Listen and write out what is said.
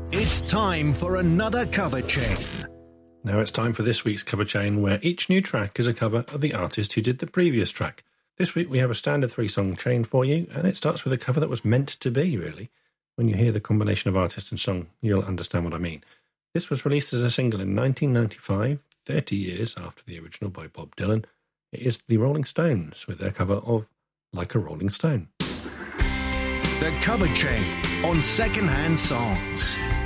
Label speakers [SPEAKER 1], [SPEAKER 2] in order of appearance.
[SPEAKER 1] It's time for another cover chain.
[SPEAKER 2] Now it's time for this week's cover chain, where each new track is a cover of the artist who did the previous track. This week we have a standard 3-song chain for you, and it starts with a cover that was meant to be, really. When you hear the combination of artist and song, you'll understand what I mean. This was released as a single in 1995, 30 years after the original by Bob Dylan. It is the Rolling Stones with their cover of Like a Rolling Stone.
[SPEAKER 1] The cover chain on Secondhand Songs.